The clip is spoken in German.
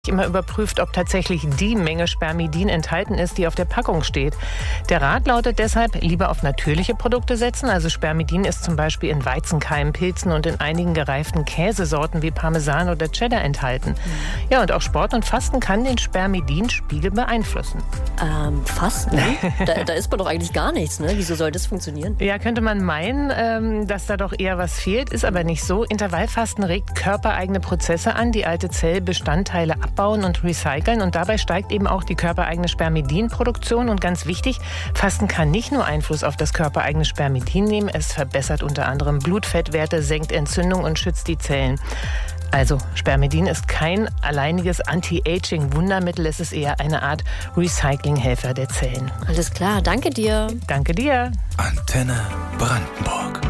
immer überprüft, ob tatsächlich die Menge Spermidin enthalten ist, die auf der Packung steht. Der Rat lautet deshalb, lieber auf natürliche Produkte setzen. Also Spermidin ist zum Beispiel in Weizenkeimen, Pilzen und in einigen gereiften Käsesorten wie Parmesan oder Cheddar enthalten. Ja, und auch Sport und Fasten kann den Spermidinspiegel beeinflussen. Fasten? Da isst man doch eigentlich gar nichts, ne? Wieso soll das funktionieren? Ja, könnte man meinen, dass da doch eher was fehlt, ist aber nicht so. Intervallfasten regt körpereigene Prozesse an, die alte Zellbestandteile abbauen und recyceln, und dabei steigt eben auch die körpereigene Spermidinproduktion. Und ganz wichtig, Fasten kann nicht nur Einfluss auf das körpereigene Spermidin nehmen, es verbessert unter anderem Blutfettwerte, senkt Entzündung und schützt die Zellen. Also Spermidin ist kein alleiniges Anti-Aging-Wundermittel, es ist eher eine Art Recyclinghelfer der Zellen. Alles klar, danke dir. Danke dir. Antenne Brandenburg.